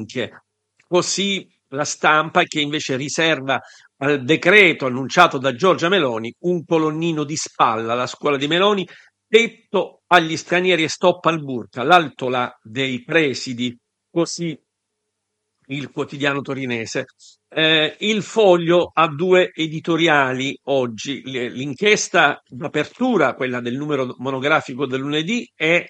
anche. Così la stampa che invece riserva al decreto annunciato da Giorgia Meloni un colonnino di spalla, la scuola di Meloni, tetto agli stranieri e stop al burka, l'altola dei presidi, così il quotidiano torinese. Il Foglio ha due editoriali oggi, l'inchiesta d'apertura, quella del numero monografico del lunedì, è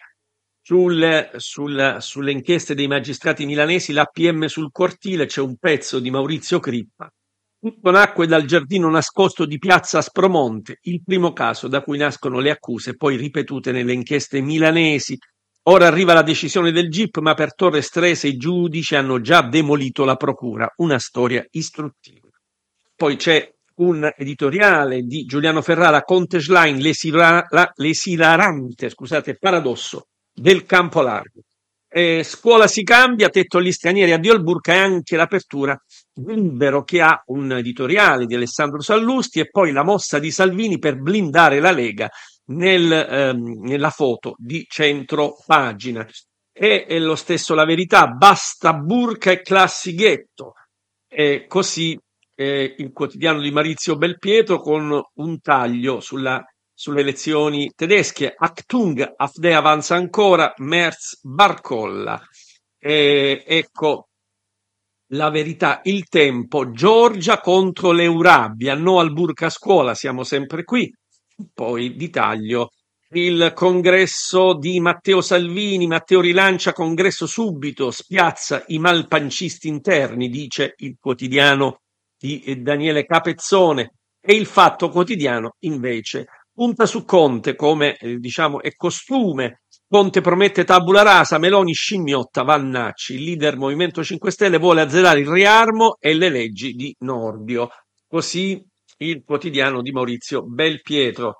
sulle inchieste dei magistrati milanesi, l'APM sul cortile, c'è un pezzo di Maurizio Crippa. Tutto nacque dal giardino nascosto di Piazza Aspromonte, il primo caso da cui nascono le accuse, poi ripetute nelle inchieste milanesi. Ora arriva la decisione del GIP, ma per Torre Strese i giudici hanno già demolito la procura. Una storia istruttiva. Poi c'è un editoriale di Giuliano Ferrara, Conte Schlein, l'esilarante, scusate, paradosso del campo largo. Scuola si cambia, tetto agli stranieri, addio al burka, e anche l'apertura Libero, che ha un editoriale di Alessandro Sallusti, e poi la mossa di Salvini per blindare la Lega nella foto di centro pagina. È lo stesso La Verità, basta burka e classi ghetto. Così il quotidiano di Maurizio Belpietro con un taglio sulle elezioni tedesche. Achtung, AfD avanza ancora, Merz barcolla. Ecco La Verità, Il Tempo, Giorgia contro l'Eurabia, no al burka a scuola, siamo sempre qui. Poi di taglio il congresso di Matteo Salvini, Matteo rilancia congresso subito, spiazza i malpancisti interni, dice il quotidiano di Daniele Capezzone, e il Fatto Quotidiano invece punta su Conte come diciamo è costume. Conte promette tabula rasa, Meloni scimmiotta Vannacci, il leader Movimento 5 Stelle vuole azzerare il riarmo e le leggi di Nordio. Così il quotidiano di Maurizio Belpietro.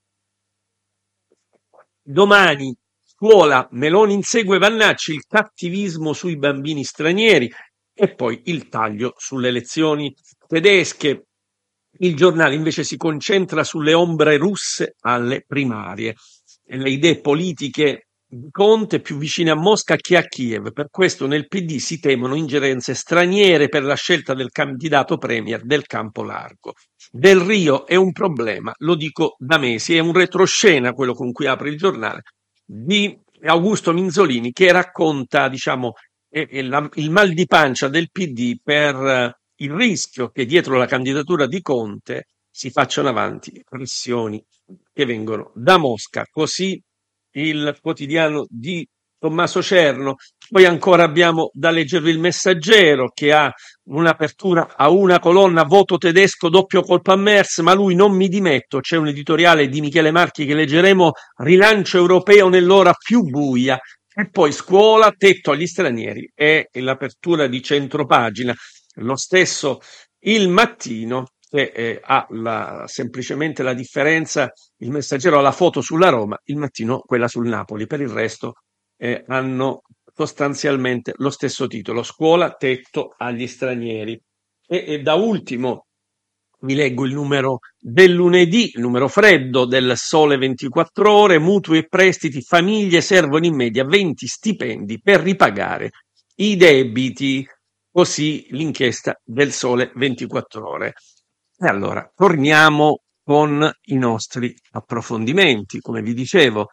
Domani, scuola, Meloni insegue Vannacci, il cattivismo sui bambini stranieri, e poi il taglio sulle elezioni tedesche. Il Giornale invece si concentra sulle ombre russe alle primarie e le idee politiche di Conte più vicine a Mosca che a Kiev. Per questo nel PD si temono ingerenze straniere per la scelta del candidato premier del campo largo. Del Rio è un problema, lo dico da mesi, è un retroscena quello con cui apre il Giornale, di Augusto Minzolini, che racconta, diciamo, il mal di pancia del PD per il rischio che dietro la candidatura di Conte si facciano avanti pressioni che vengono da Mosca. Così il quotidiano di Tommaso Cerno. Poi ancora abbiamo da leggervi Il Messaggero, che ha un'apertura a una colonna: voto tedesco, doppio colpo a Merz, ma lui non mi dimetto. C'è un editoriale di Michele Marchi che leggeremo: rilancio europeo nell'ora più buia. E poi scuola, tetto agli stranieri, e l'apertura di centropagina. Lo stesso Il Mattino, che ha semplicemente la differenza: Il Messaggero ha la foto sulla Roma, Il Mattino quella sul Napoli. Per il resto hanno sostanzialmente lo stesso titolo: scuola, tetto agli stranieri. E da ultimo vi leggo il numero del lunedì, il numero freddo del Sole 24 Ore: mutui e prestiti, famiglie servono in media 20 stipendi per ripagare i debiti. Così l'inchiesta del Sole 24 Ore. E allora torniamo con i nostri approfondimenti. Come vi dicevo,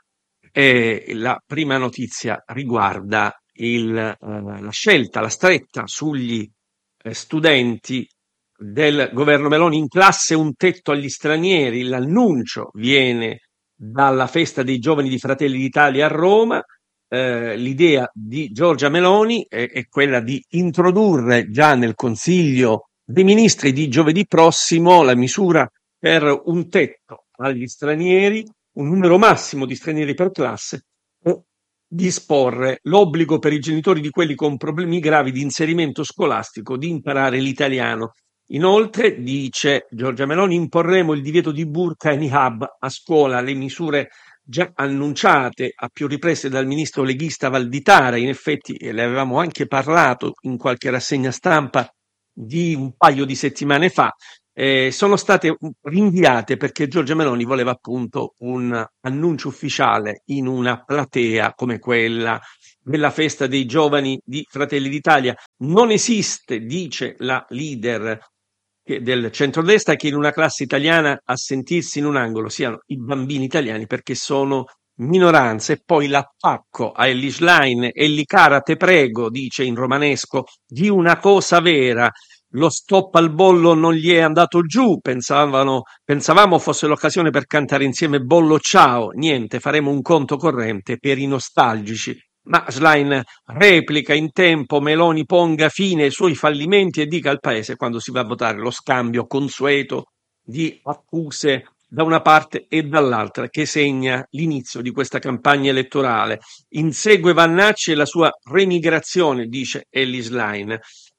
la prima notizia riguarda la scelta, la stretta sugli studenti del governo Meloni. In classe un tetto agli stranieri, l'annuncio viene dalla festa dei giovani di Fratelli d'Italia a Roma. L'idea di Giorgia Meloni è quella di introdurre già nel Consiglio dei Ministri di giovedì prossimo la misura per un tetto agli stranieri, un numero massimo di stranieri per classe, e disporre l'obbligo per i genitori di quelli con problemi gravi di inserimento scolastico di imparare l'italiano. Inoltre, dice Giorgia Meloni, imporremo il divieto di burka e niqab a scuola. Le misure già annunciate a più riprese dal ministro leghista Valditara, in effetti le avevamo anche parlato in qualche rassegna stampa di un paio di settimane fa, sono state rinviate perché Giorgia Meloni voleva appunto un annuncio ufficiale in una platea come quella della festa dei giovani di Fratelli d'Italia. Non esiste, dice la leader del centrodestra, che in una classe italiana a sentirsi in un angolo siano i bambini italiani, perché sono minoranza. E poi l'attacco a Elly Schlein: Elly cara te prego, dice in romanesco, di una cosa vera. Lo stop al bollo non gli è andato giù, pensavamo fosse l'occasione per cantare insieme Bollo ciao, niente, faremo un conto corrente per i nostalgici. Ma Schlein replica in tempo: Meloni ponga fine ai suoi fallimenti e dica al paese, quando si va a votare, lo scambio consueto di accuse da una parte e dall'altra, che segna l'inizio di questa campagna elettorale. Insegue Vannacci e la sua remigrazione, dice Elly Schlein.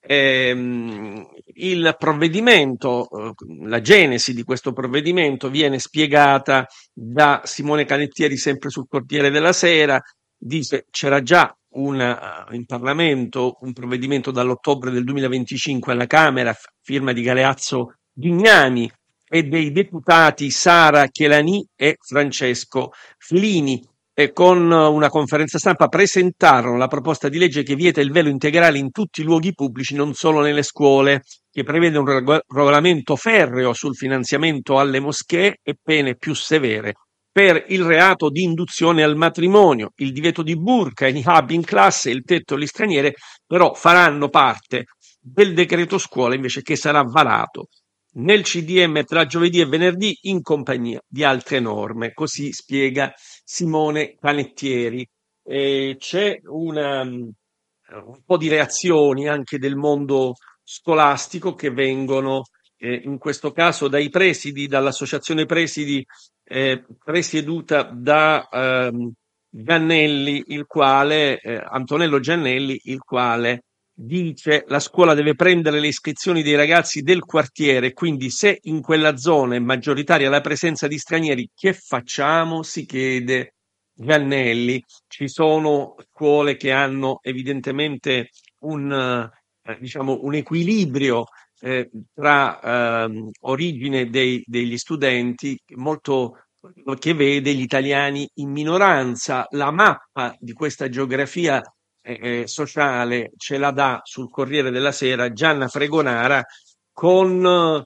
Il provvedimento, la genesi di questo provvedimento viene spiegata da Simone Canettieri, sempre sul Corriere della Sera. Dice: c'era già in Parlamento un provvedimento dall'ottobre del 2025 alla Camera, firma di Galeazzo Bignami e dei deputati Sara Chelani e Francesco Flini, e con una conferenza stampa presentarono la proposta di legge che vieta il velo integrale in tutti i luoghi pubblici, non solo nelle scuole, che prevede un regolamento ferreo sul finanziamento alle moschee e pene più severe per il reato di induzione al matrimonio. Il divieto di burqa e niqab in classe e il tetto agli stranieri però faranno parte del decreto scuola, invece, che sarà varato nel CDM tra giovedì e venerdì in compagnia di altre norme. Così spiega Simone Canettieri. C'è un po' di reazioni anche del mondo scolastico che vengono in questo caso dai presidi, dall'associazione presidi presieduta da Giannelli, Antonello Giannelli, il quale dice: la scuola deve prendere le iscrizioni dei ragazzi del quartiere, quindi se in quella zona è maggioritaria la presenza di stranieri, che facciamo? Si chiede Giannelli. Ci sono scuole che hanno evidentemente diciamo un equilibrio tra origine degli studenti molto, che vede gli italiani in minoranza. La mappa di questa geografia sociale ce la dà sul Corriere della Sera Gianna Fregonara, con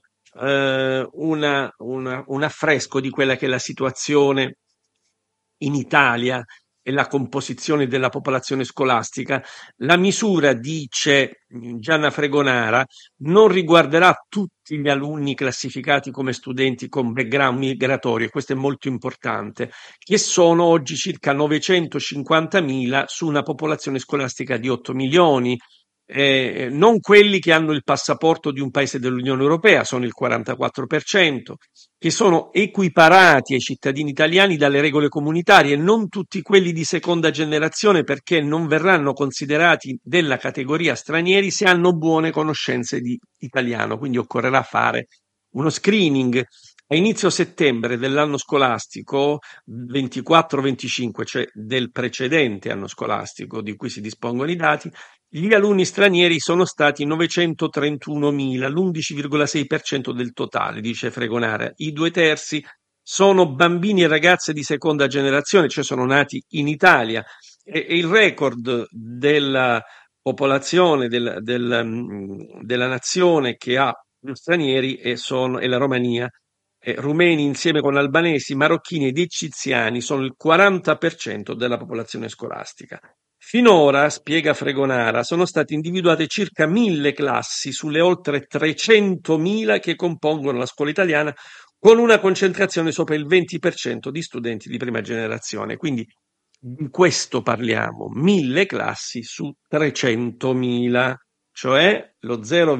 un affresco di quella che è la situazione in Italia e la composizione della popolazione scolastica. La misura, dice Gianna Fregonara, non riguarderà tutti gli alunni classificati come studenti con background migratorio, e questo è molto importante, che sono oggi circa 950.000 su una popolazione scolastica di 8 milioni. Non quelli che hanno il passaporto di un paese dell'Unione Europea, sono il 44%, che sono equiparati ai cittadini italiani dalle regole comunitarie, non tutti quelli di seconda generazione, perché non verranno considerati della categoria stranieri se hanno buone conoscenze di italiano, quindi occorrerà fare uno screening. A inizio settembre dell'anno scolastico 24-25, cioè del precedente anno scolastico di cui si dispongono i dati, gli alunni stranieri sono stati 931.000, l'11,6% del totale, dice Fregonara. I 2/3 sono bambini e ragazze di seconda generazione, cioè sono nati in Italia. E il record della popolazione della nazione che ha più stranieri è la Romania. Rumeni insieme con albanesi, marocchini ed egiziani sono il 40% della popolazione scolastica. Finora, spiega Fregonara, sono state individuate circa 1.000 classi sulle oltre 300.000 che compongono la scuola italiana, con una concentrazione sopra il 20% di studenti di prima generazione. Quindi di questo parliamo: 1.000 classi su 300.000, cioè lo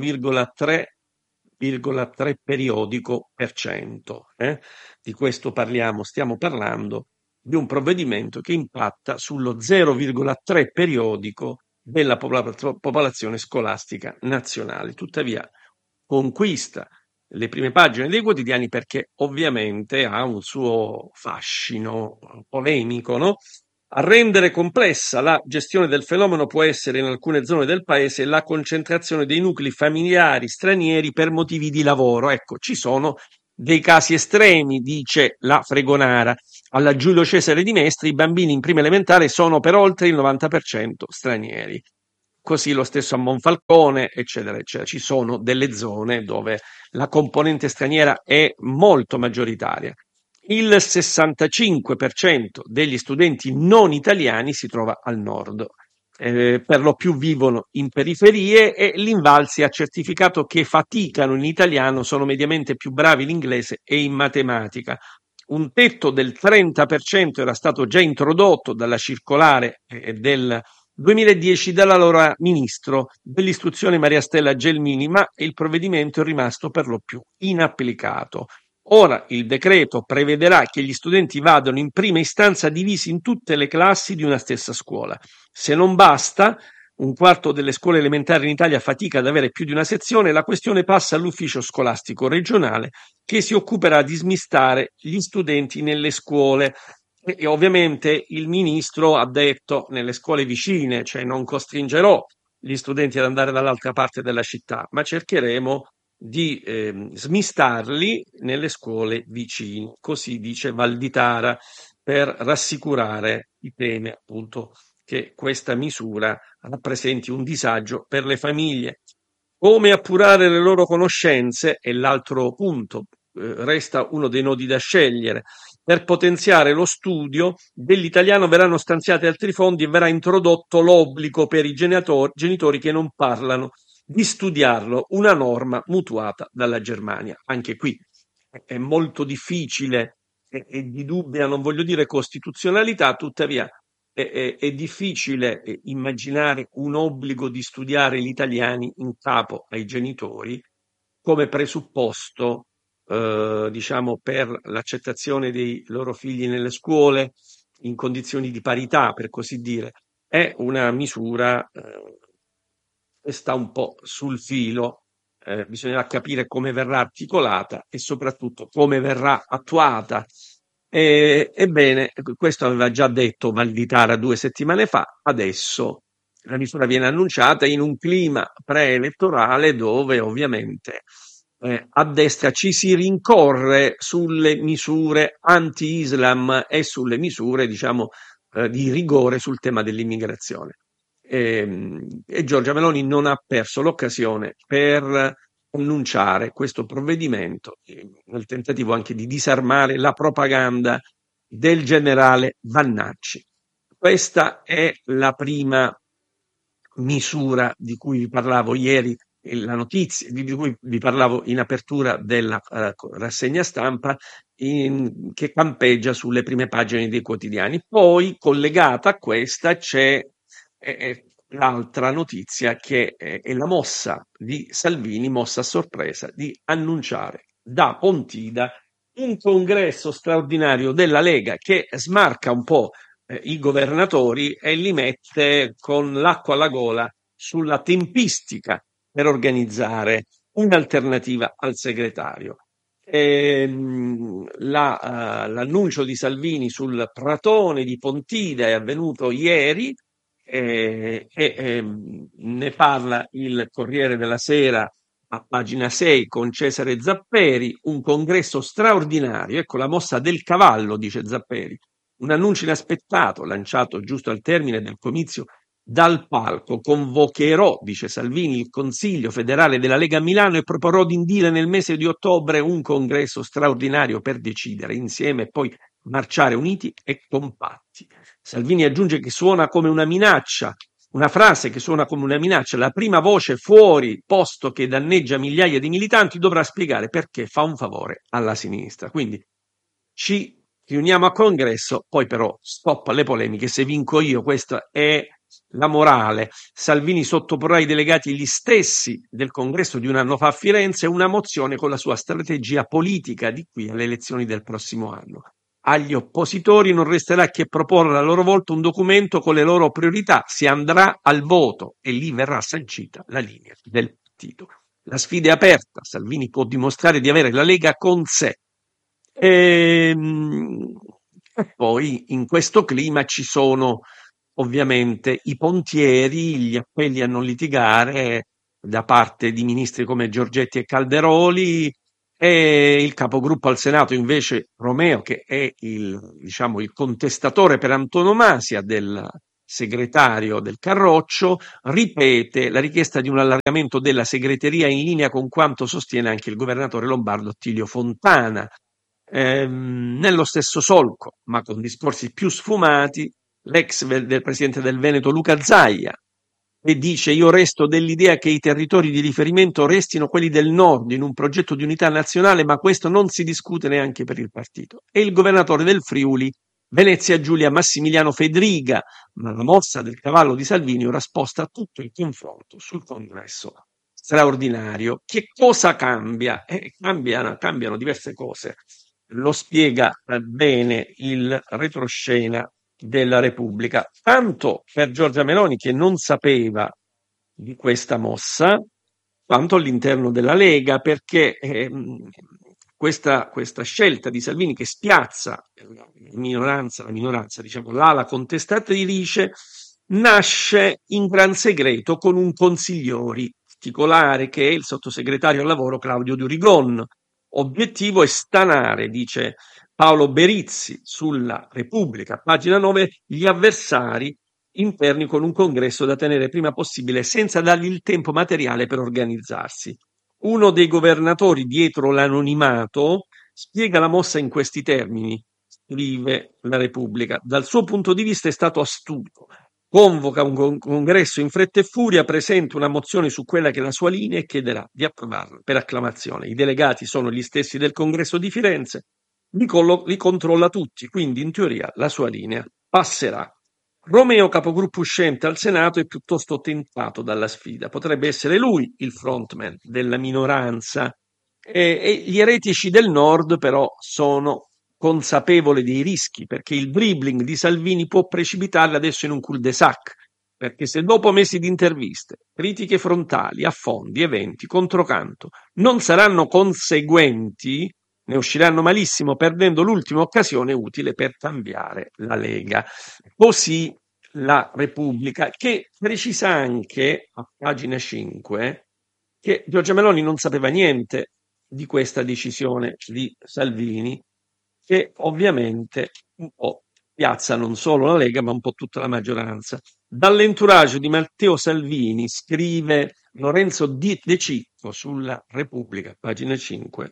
0,3 periodico per cento. Di questo parliamo, stiamo parlando di un provvedimento che impatta sullo 0,3 periodico della popolazione scolastica nazionale. Tuttavia conquista le prime pagine dei quotidiani perché ovviamente ha un suo fascino polemico, no? A rendere complessa la gestione del fenomeno può essere in alcune zone del paese la concentrazione dei nuclei familiari stranieri per motivi di lavoro. Ecco, ci sono dei casi estremi, dice la Fregonara. alla Giulio Cesare di Mestre i bambini in prima elementare sono per oltre il 90% stranieri. Così lo stesso a Monfalcone, eccetera, eccetera. Ci sono delle zone dove la componente straniera è molto maggioritaria. Il 65% degli studenti non italiani si trova al nord. Per lo più vivono in periferie e l'Invalsi ha certificato che faticano in italiano, sono mediamente più bravi in inglese e in matematica. Un tetto del 30% era stato già introdotto dalla circolare del 2010 dall'allora ministro dell'istruzione Maria Stella Gelmini, ma il provvedimento è rimasto per lo più inapplicato. Ora il decreto prevederà che gli studenti vadano in prima istanza divisi in tutte le classi di una stessa scuola. Se non basta, un quarto delle scuole elementari in Italia fatica ad avere più di una sezione, la questione passa all'ufficio scolastico regionale che si occuperà di smistare gli studenti nelle scuole. E ovviamente il ministro ha detto nelle scuole vicine, cioè non costringerò gli studenti ad andare dall'altra parte della città, ma cercheremo di smistarli nelle scuole vicine, così dice Valditara, per rassicurare i temi appunto che questa misura rappresenti un disagio per le famiglie. Come appurare le loro conoscenze è l'altro punto, resta uno dei nodi da scegliere. Per potenziare lo studio dell'italiano verranno stanziati altri fondi e verrà introdotto l'obbligo per i genitori che non parlano di studiarlo, una norma mutuata dalla Germania. Anche qui è molto difficile e di dubbia, non voglio dire costituzionalità, tuttavia è difficile immaginare un obbligo di studiare gli italiani in capo ai genitori come presupposto, diciamo, per l'accettazione dei loro figli nelle scuole in condizioni di parità, per così dire. È una misura che sta un po' sul filo, bisognerà capire come verrà articolata e soprattutto come verrà attuata. Ebbene, questo aveva già detto Valditara 2 settimane fa, adesso la misura viene annunciata in un clima preelettorale dove ovviamente a destra ci si rincorre sulle misure anti-Islam e sulle misure, diciamo, di rigore sul tema dell'immigrazione. E Giorgia Meloni non ha perso l'occasione per annunciare questo provvedimento nel tentativo anche di disarmare la propaganda del generale Vannacci. Questa è la prima misura di cui vi parlavo ieri, la notizia di cui vi parlavo in apertura della rassegna stampa, che campeggia sulle prime pagine dei quotidiani. Poi, collegata a questa, c'è l'altra notizia che è la mossa di Salvini, mossa a sorpresa, di annunciare da Pontida un congresso straordinario della Lega che smarca un po' i governatori e li mette con l'acqua alla gola sulla tempistica per organizzare un'alternativa al segretario. L'annuncio di Salvini sul Pratone di Pontida è avvenuto ieri ne parla il Corriere della Sera a pagina 6 con Cesare Zapperi, un congresso straordinario, ecco la mossa del cavallo, dice Zapperi, un annuncio inaspettato lanciato giusto al termine del comizio dal palco. Convocherò, dice Salvini, il Consiglio federale della Lega a Milano e proporrò di indire nel mese di ottobre un congresso straordinario per decidere insieme e poi marciare uniti e compatti. Salvini aggiunge che suona come una minaccia, una frase che suona come una minaccia, la prima voce fuori posto che danneggia migliaia di militanti dovrà spiegare perché fa un favore alla sinistra. Quindi ci riuniamo a congresso, poi però stop alle polemiche, se vinco io, questa è la morale. Salvini sottoporrà ai delegati gli stessi del congresso di un anno fa a Firenze una mozione con la sua strategia politica di qui alle elezioni del prossimo anno. Agli oppositori non resterà che proporre a loro volta un documento con le loro priorità, si andrà al voto e lì verrà sancita la linea del partito. La sfida è aperta, Salvini può dimostrare di avere la Lega con sé. E poi in questo clima ci sono ovviamente i pontieri, gli appelli a non litigare da parte di ministri come Giorgetti e Calderoli, E il capogruppo al Senato invece Romeo, che è diciamo, il contestatore per antonomasia del segretario del Carroccio, ripete la richiesta di un allargamento della segreteria in linea con quanto sostiene anche il governatore lombardo Attilio Fontana. Nello stesso solco, ma con discorsi più sfumati, del presidente del Veneto Luca Zaia, e dice: io resto dell'idea che i territori di riferimento restino quelli del nord in un progetto di unità nazionale, ma questo non si discute neanche per il partito. E il governatore del Friuli, Venezia Giulia Massimiliano Fedriga, ma la mossa del cavallo di Salvini ora sposta tutto il confronto sul congresso straordinario. Che cosa cambia? Cambiano diverse cose. Lo spiega bene il retroscena della Repubblica, tanto per Giorgia Meloni, che non sapeva di questa mossa, quanto all'interno della Lega, perché questa scelta di Salvini, che spiazza la minoranza, diciamo, l'ala contestatrice, nasce in gran segreto con un consigliori particolare che è il sottosegretario al lavoro Claudio Durigon. Obiettivo è stanare, dice Paolo Berizzi sulla Repubblica, pagina 9, gli avversari interni con un congresso da tenere prima possibile senza dargli il tempo materiale per organizzarsi. Uno dei governatori dietro l'anonimato spiega la mossa in questi termini, scrive la Repubblica. Dal suo punto di vista è stato astuto. Convoca un congresso in fretta e furia, presenta una mozione su quella che è la sua linea e chiederà di approvarla per acclamazione. I delegati sono gli stessi del congresso di Firenze, li controlla tutti, quindi in teoria la sua linea passerà. Romeo, capogruppo uscente al Senato, è piuttosto tentato dalla sfida. Potrebbe essere lui il frontman della minoranza. E gli eretici del Nord, però, sono consapevoli dei rischi, perché il dribbling di Salvini può precipitarli adesso in un cul-de-sac. Perché se dopo mesi di interviste, critiche frontali, affondi, eventi, controcanto, non saranno conseguenti, ne usciranno malissimo, perdendo l'ultima occasione utile per cambiare la Lega. Così la Repubblica, che precisa anche a pagina 5 che Giorgia Meloni non sapeva niente di questa decisione di Salvini, che ovviamente un po' piazza non solo la Lega, ma un po' tutta la maggioranza. Dall'entourage di Matteo Salvini, scrive Lorenzo De Cicco sulla Repubblica, pagina 5.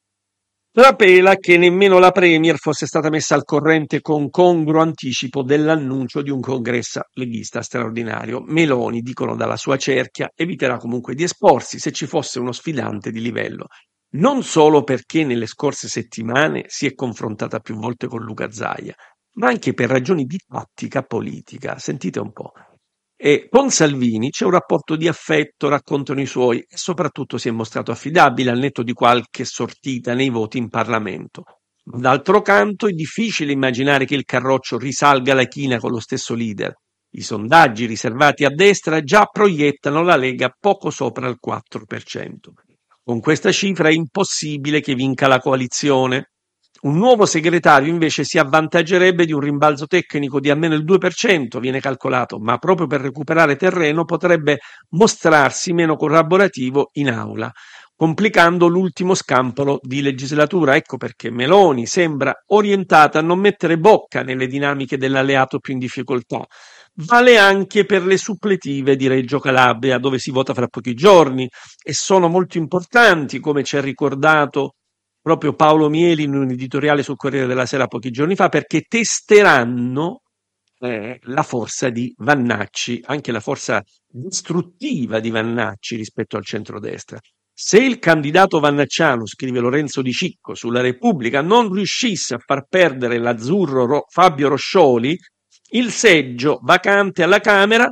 Trapela che nemmeno la Premier fosse stata messa al corrente con congruo anticipo dell'annuncio di un congresso leghista straordinario. Meloni, dicono dalla sua cerchia, eviterà comunque di esporsi se ci fosse uno sfidante di livello. Non solo perché nelle scorse settimane si è confrontata più volte con Luca Zaia, ma anche per ragioni di tattica politica. Sentite un po'. E con Salvini c'è un rapporto di affetto, raccontano i suoi, e soprattutto si è mostrato affidabile al netto di qualche sortita nei voti in Parlamento. D'altro canto è difficile immaginare che il Carroccio risalga la china con lo stesso leader. I sondaggi riservati a destra già proiettano la Lega poco sopra il 4%. Con questa cifra è impossibile che vinca la coalizione. Un nuovo segretario invece si avvantaggerebbe di un rimbalzo tecnico di almeno il 2%, viene calcolato, ma proprio per recuperare terreno potrebbe mostrarsi meno collaborativo in aula, complicando l'ultimo scampolo di legislatura. Ecco perché Meloni sembra orientata a non mettere bocca nelle dinamiche dell'alleato più in difficoltà. Vale anche per le suppletive di Reggio Calabria, dove si vota fra pochi giorni, e sono molto importanti, come ci ha ricordato proprio Paolo Mieli in un editoriale sul Corriere della Sera pochi giorni fa, perché testeranno la forza di Vannacci, anche la forza distruttiva di Vannacci rispetto al centrodestra. Se il candidato vannacciano, scrive Lorenzo Di Cicco sulla Repubblica, non riuscisse a far perdere l'azzurro Fabio Roscioli, il seggio vacante alla Camera,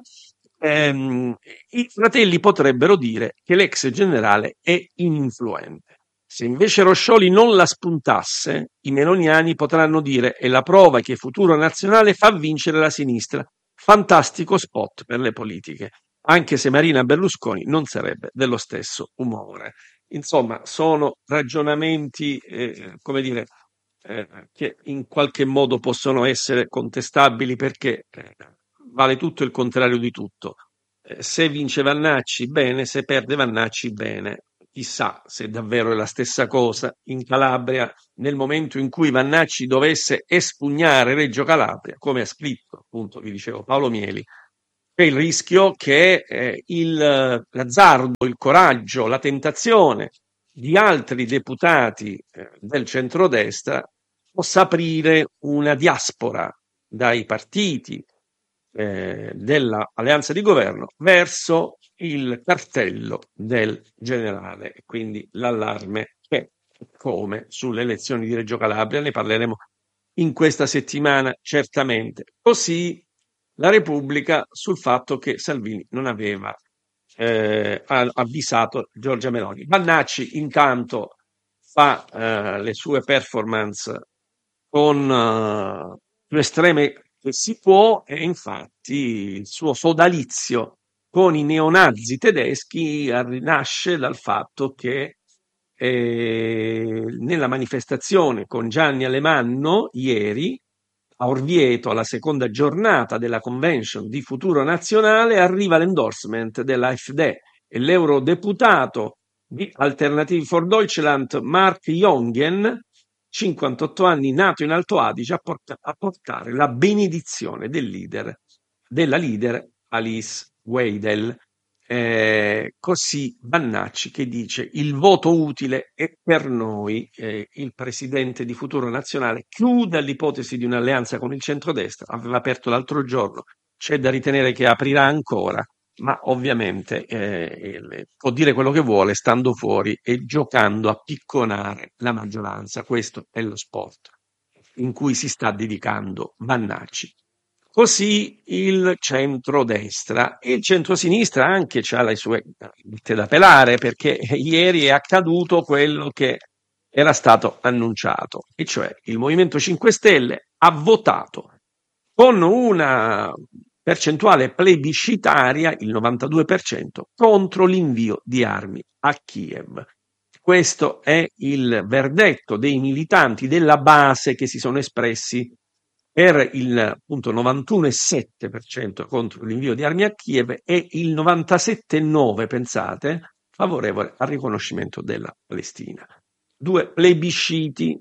i fratelli potrebbero dire che l'ex generale è ininfluente. Se invece Roscioli non la spuntasse, i meloniani potranno dire: è la prova che Futuro Nazionale fa vincere la sinistra. Fantastico spot per le politiche, anche se Marina Berlusconi non sarebbe dello stesso umore. Insomma, sono ragionamenti, come dire, che in qualche modo possono essere contestabili, perché vale tutto e il contrario di tutto. Se vince Vannacci, bene; se perde Vannacci, bene. chissà se davvero è la stessa cosa in Calabria nel momento in cui Vannacci dovesse espugnare Reggio Calabria, come ha scritto, appunto, vi dicevo, Paolo Mieli. C'è il rischio che l'azzardo, il coraggio, la tentazione di altri deputati del centrodestra possa aprire una diaspora dai partiti dell'alleanza di governo verso il cartello del generale. Quindi l'allarme è come sulle elezioni di Reggio Calabria, ne parleremo in questa settimana certamente. Così la Repubblica sul fatto che Salvini non aveva avvisato Giorgia Meloni. Vannacci intanto fa le sue performance con più estreme che si può, e infatti il suo sodalizio con i neonazi tedeschi nasce dal fatto che nella manifestazione con Gianni Alemanno ieri a Orvieto, alla seconda giornata della convention di Futuro Nazionale, arriva l'endorsement dell'AfD e l'eurodeputato di Alternative for Deutschland Mark Jongen, 58 anni, nato in Alto Adige, a portare la benedizione della leader Alice Weidel. Così Vannacci che dice il voto utile è per noi, il presidente di Futuro Nazionale chiude l'ipotesi di un'alleanza con il centrodestra, aveva aperto l'altro giorno, c'è da ritenere che aprirà ancora, ma ovviamente può dire quello che vuole stando fuori e giocando a picconare la maggioranza. Questo è lo sport in cui si sta dedicando Vannacci. Così il centrodestra e il centrosinistra anche ha le sue bitte da pelare, perché ieri è accaduto quello che era stato annunciato, e cioè il Movimento 5 Stelle ha votato con una percentuale plebiscitaria, il 92%, contro l'invio di armi a Kiev. Questo è il verdetto dei militanti della base che si sono espressi per il appunto 91,7% contro l'invio di armi a Kiev e il 97,9%, pensate, favorevole al riconoscimento della Palestina. Due plebisciti.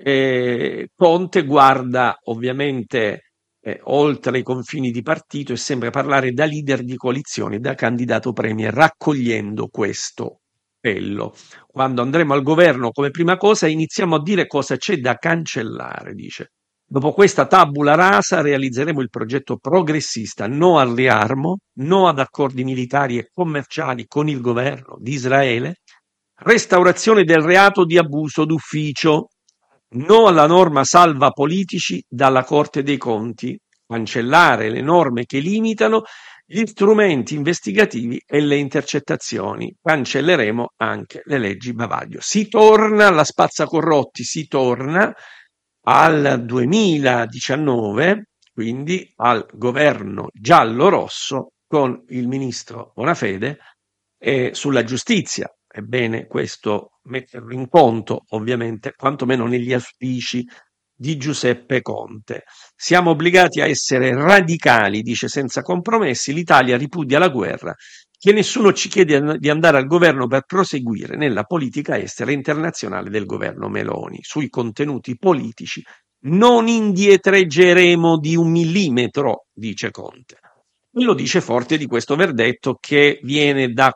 Conte guarda ovviamente oltre i confini di partito e sembra parlare da leader di coalizione, da candidato premier, raccogliendo questo appello. Quando andremo al governo, come prima cosa, iniziamo a dire cosa c'è da cancellare, dice. Dopo questa tabula rasa realizzeremo il progetto progressista, no al riarmo, no ad accordi militari e commerciali con il governo di Israele, restaurazione del reato di abuso d'ufficio, no alla norma salva politici dalla Corte dei Conti, cancellare le norme che limitano gli strumenti investigativi e le intercettazioni. Cancelleremo anche le leggi bavaglio. Si torna alla spazzacorrotti, si torna al 2019, quindi al governo giallo-rosso con il ministro Bonafede sulla giustizia. Ebbene, questo metterlo in conto, ovviamente, quantomeno negli auspici di Giuseppe Conte. Siamo obbligati a essere radicali, dice, senza compromessi. L'Italia ripudia la guerra, che nessuno ci chiede di andare al governo per proseguire nella politica estera internazionale del governo Meloni. Sui contenuti politici non indietreggeremo di 1 millimetro, dice Conte. E lo dice forte di questo verdetto che viene da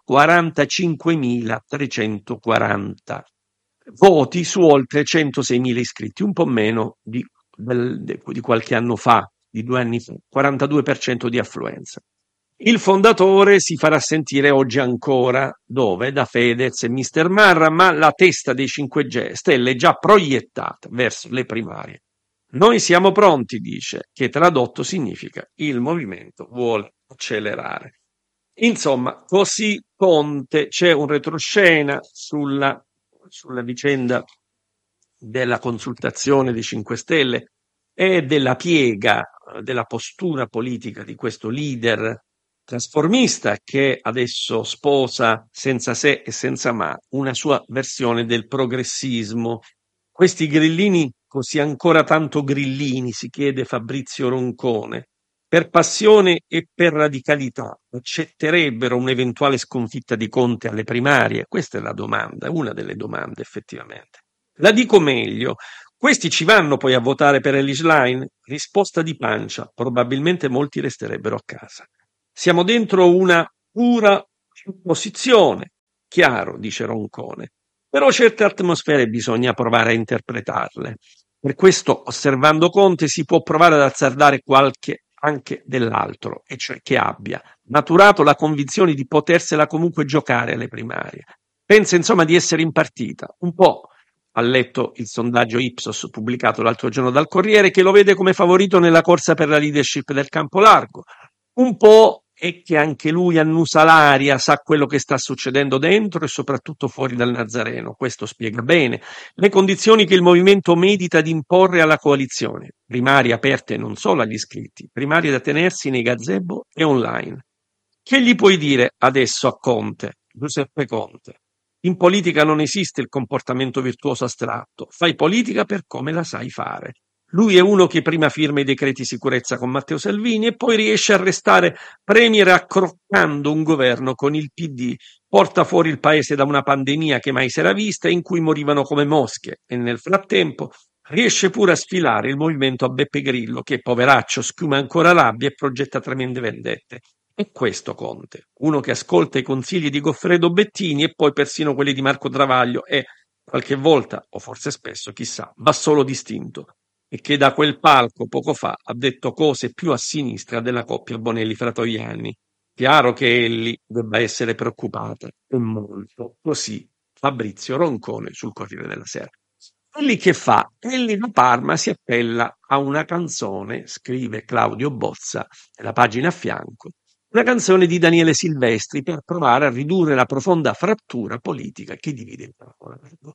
45.340 voti su oltre 106.000 iscritti, un po' meno di qualche anno fa, di 2 anni fa, 42% di affluenza. Il fondatore si farà sentire oggi ancora, dove? Da Fedez e Mister Marra, ma la testa dei 5 Stelle è già proiettata verso le primarie. Noi siamo pronti, dice, che tradotto significa il movimento vuole accelerare. Insomma, così Conte, c'è un retroscena sulla vicenda della consultazione dei 5 Stelle e della piega, della postura politica di questo leader trasformista che adesso sposa senza se e senza ma una sua versione del progressismo. Questi grillini, così ancora tanto grillini, si chiede Fabrizio Roncone, per passione e per radicalità accetterebbero un'eventuale sconfitta di Conte alle primarie? Questa è la domanda, una delle domande effettivamente. La dico meglio, questi ci vanno poi a votare per Elly Schlein? Risposta di pancia, probabilmente molti resterebbero a casa. Siamo dentro una pura opposizione, chiaro, dice Roncone, però certe atmosfere bisogna provare a interpretarle. Per questo, osservando Conte, si può provare ad azzardare qualche anche dell'altro, e cioè che abbia maturato la convinzione di potersela comunque giocare alle primarie. Pensa insomma di essere in partita, un po'. Ha letto il sondaggio Ipsos pubblicato l'altro giorno dal Corriere, che lo vede come favorito nella corsa per la leadership del campo largo. Un po' è che anche lui annusa l'aria, sa quello che sta succedendo dentro e soprattutto fuori dal Nazareno. Questo spiega bene le condizioni che il movimento medita di imporre alla coalizione, primarie aperte non solo agli iscritti, primarie da tenersi nei gazebo e online. Che gli puoi dire adesso a Conte, Giuseppe Conte? In politica non esiste il comportamento virtuoso astratto, fai politica per come la sai fare. Lui è uno che prima firma i decreti sicurezza con Matteo Salvini e poi riesce a restare premier accroccando un governo con il PD, porta fuori il paese da una pandemia che mai si era vista in cui morivano come mosche e nel frattempo riesce pure a sfilare il movimento a Beppe Grillo che, poveraccio, schiuma ancora rabbia e progetta tremende vendette. E questo Conte, uno che ascolta i consigli di Goffredo Bettini e poi persino quelli di Marco Travaglio e qualche volta, o forse spesso, chissà, va solo distinto e che da quel palco poco fa ha detto cose più a sinistra della coppia Bonelli-Fratoianni. Chiaro che Elly debba essere preoccupata, e molto, così Fabrizio Roncone sul Corriere della Sera. Elly che fa? Elly da Parma si appella a una canzone, scrive Claudio Bozza, nella pagina a fianco, una canzone di Daniele Silvestri per provare a ridurre la profonda frattura politica che divide il campo largo.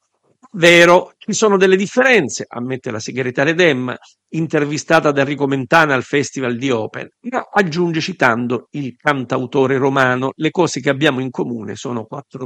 Vero, ci sono delle differenze, ammette la segretaria Dem, intervistata da Enrico Mentana al Festival di Open, ma aggiunge citando il cantautore romano, le cose che abbiamo in comune sono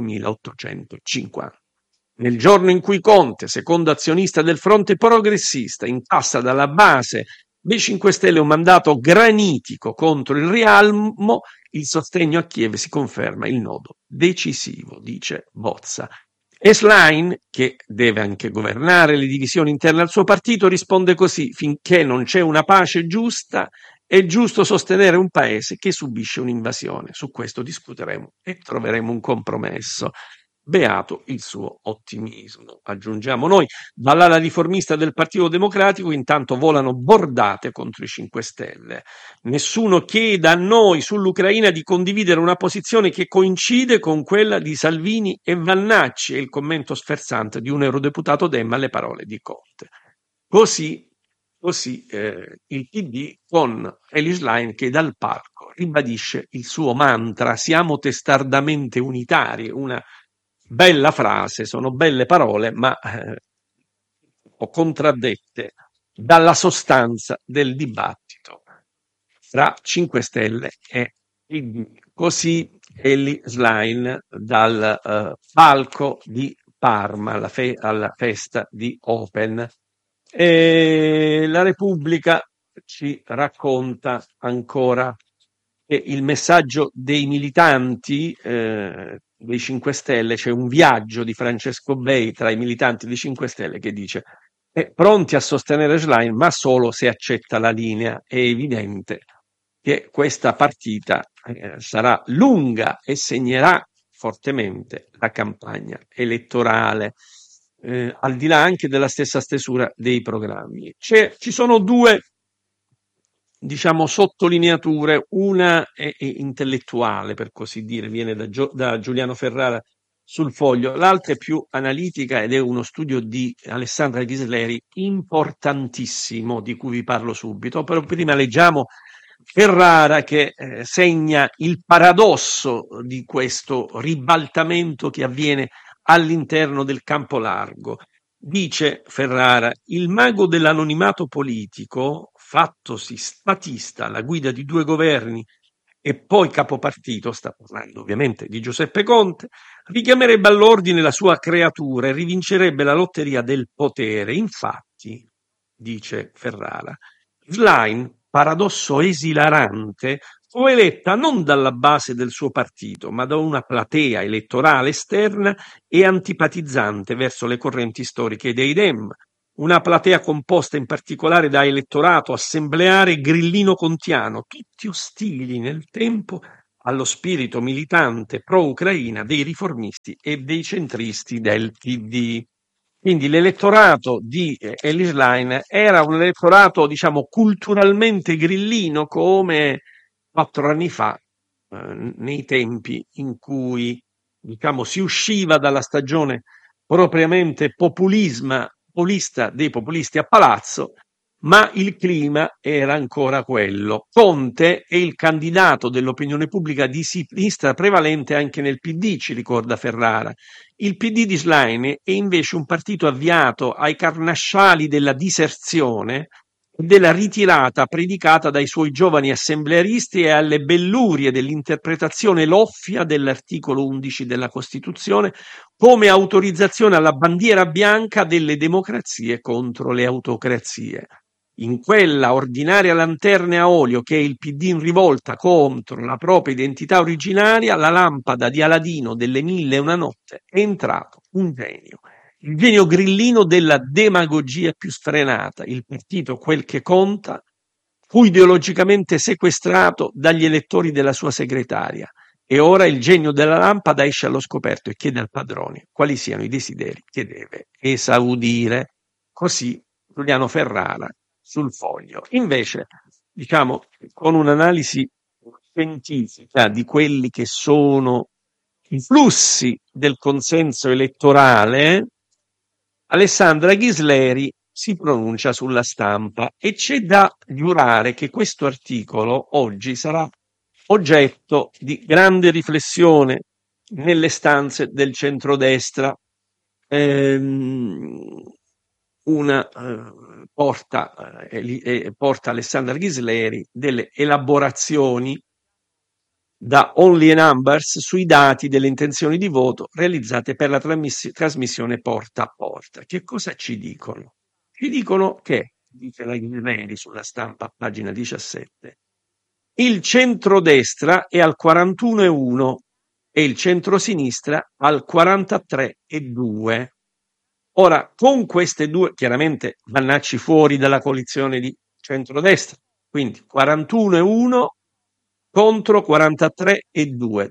4.850. Nel giorno in cui Conte, secondo azionista del fronte progressista, incassa dalla base dei 5 Stelle un mandato granitico contro il rialmo, il sostegno a Kiev si conferma il nodo decisivo, dice Bozza. E Schlein, che deve anche governare le divisioni interne al suo partito, risponde così: finché non c'è una pace giusta, è giusto sostenere un paese che subisce un'invasione. Su questo discuteremo e troveremo un compromesso. Beato il suo ottimismo, aggiungiamo noi. Dall'ala riformista del Partito Democratico intanto volano bordate contro i 5 Stelle. Nessuno chieda a noi sull'Ucraina di condividere una posizione che coincide con quella di Salvini e Vannacci, è il commento sferzante di un eurodeputato Dem alle parole di Conte. Così il PD con Elly Schlein che dal palco ribadisce il suo mantra: siamo testardamente unitari, una bella frase, sono belle parole, ma contraddette dalla sostanza del dibattito fra 5 Stelle e PD. Così Elly Schlein dal palco di Parma alla festa di Open. E la Repubblica ci racconta ancora che il messaggio dei militanti dei 5 Stelle, c'è un viaggio di Francesco Bei tra i militanti dei 5 Stelle che dice: pronti a sostenere Schlein, ma solo se accetta la linea. È evidente che questa partita sarà lunga e segnerà fortemente la campagna elettorale, al di là anche della stessa stesura dei programmi. Ci sono due, diciamo, sottolineature, una è intellettuale, per così dire, viene da Giuliano Ferrara sul Foglio, l'altra è più analitica ed è uno studio di Alessandra Ghisleri importantissimo, di cui vi parlo subito, però prima leggiamo Ferrara che segna il paradosso di questo ribaltamento che avviene all'interno del campo largo. Dice Ferrara: il mago dell'anonimato politico, fattosi statista alla guida di 2 governi e poi capopartito, sta parlando ovviamente di Giuseppe Conte, richiamerebbe all'ordine la sua creatura e rivincerebbe la lotteria del potere. Infatti, dice Ferrara, Schlein paradosso esilarante, fu eletta non dalla base del suo partito, ma da una platea elettorale esterna e antipatizzante verso le correnti storiche dei Dem, una platea composta in particolare da elettorato assembleare grillino-contiano, tutti ostili nel tempo allo spirito militante pro-Ucraina dei riformisti e dei centristi del PD. Quindi l'elettorato di Ellis Line era un elettorato, diciamo, culturalmente grillino, come 4 anni fa, nei tempi in cui, diciamo, si usciva dalla stagione propriamente populista dei populisti a palazzo, ma il clima era ancora quello. Conte è il candidato dell'opinione pubblica di sinistra prevalente anche nel PD, ci ricorda Ferrara. Il PD di Schlein è invece un partito avviato ai carnasciali della diserzione e della ritirata predicata dai suoi giovani assemblearisti e alle bellurie dell'interpretazione loffia dell'articolo 11 della Costituzione come autorizzazione alla bandiera bianca delle democrazie contro le autocrazie. In quella ordinaria lanterna a olio che è il PD in rivolta contro la propria identità originaria, la lampada di Aladino delle 1001 notte è entrato un genio. Il genio grillino della demagogia più sfrenata. Il partito, quel che conta, fu ideologicamente sequestrato dagli elettori della sua segretaria. E ora il genio della lampada esce allo scoperto e chiede al padrone quali siano i desideri che deve esaudire. Così Giuliano Ferrara sul Foglio. Invece, diciamo, con un'analisi scientifica di quelli che sono i flussi del consenso elettorale, Alessandra Ghisleri si pronuncia sulla Stampa e c'è da giurare che questo articolo oggi sarà oggetto di grande riflessione nelle stanze del centrodestra. Porta Alessandra Ghisleri delle elaborazioni da Only Numbers sui dati delle intenzioni di voto realizzate per la trasmissione porta a porta. Che cosa ci dicono? Ci dicono che, dice la Ghisleri sulla Stampa, pagina 17, il centrodestra è al 41,1 e il centrosinistra al 43,2. Ora, con queste due, chiaramente Vannacci fuori dalla coalizione di centrodestra, quindi 41,1 contro 43,2.